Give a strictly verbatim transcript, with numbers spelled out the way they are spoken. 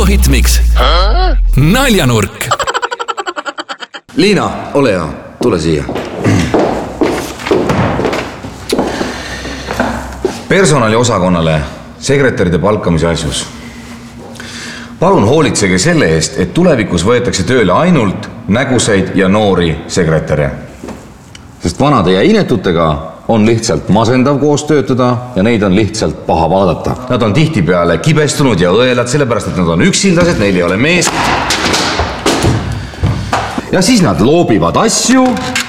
Hitmix. Naljanurk. Liina, ole hea, tule siia. Personaliosakonnale sekretäride palkamise asjus. Palun hoolitsege selle eest, et tulevikus võetakse tööle ainult näguseid ja noori sekretäre. Sest vanade ja inetutega on lihtsalt masendav koos töötada ja neid on lihtsalt paha vaadata. Nad on tihtipeale kibestunud ja õelad, sellepärast et nad on üksildased, neil ei ole meest. Ja siis nad loobivad asju